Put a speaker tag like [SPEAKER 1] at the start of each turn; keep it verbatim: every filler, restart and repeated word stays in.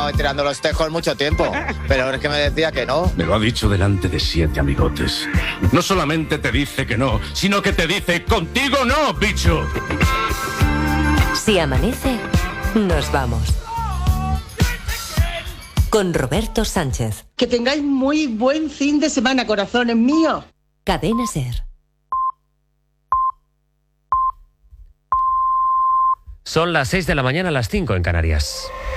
[SPEAKER 1] llevaba tirando los tejos mucho tiempo, pero es que me decía que no.
[SPEAKER 2] Me lo ha dicho delante de siete amigotes. No solamente te dice que no, sino que te dice contigo no, bicho.
[SPEAKER 3] Si amanece, nos vamos. Con Roberto Sánchez.
[SPEAKER 4] Que tengáis muy buen fin de semana, corazones míos.
[SPEAKER 3] Cadena SER.
[SPEAKER 5] Son las seis de la mañana, las cinco en Canarias.